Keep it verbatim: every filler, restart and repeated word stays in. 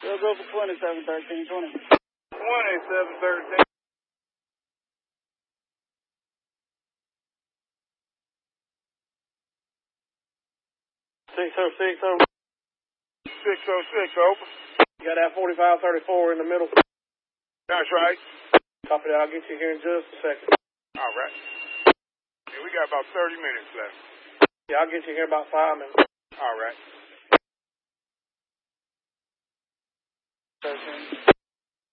We'll go for twenty-seven thirteen, twenty. twenty-seven thirteen. six oh six, over. six oh six, over. You got that forty-five thirty-four in the middle? That's right. Copy that. I'll get you here in just a second. All right. Yeah, we got about thirty minutes left. Yeah, I'll get you here about five minutes. All right. thirteen.